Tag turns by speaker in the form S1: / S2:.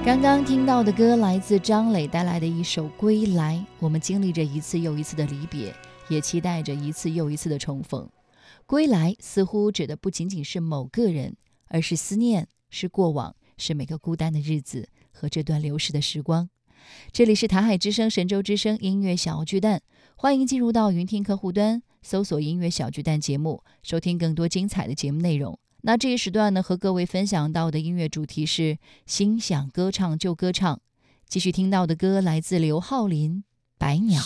S1: 刚刚听到的歌来自张磊带来的一首《归来》，我们经历着一次又一次的离别，也期待着一次又一次的重逢。归来似乎指的不仅仅是某个人，而是思念，是过往，是每个孤单的日子和这段流逝的时光。这里是台海之声神州之声音乐小巨蛋，欢迎进入到云听客户端，搜索音乐小巨蛋节目，收听更多精彩的节目内容。那这一时段呢，和各位分享到的音乐主题是心想歌唱就歌唱。继续听到的歌来自刘浩林《白鸟》。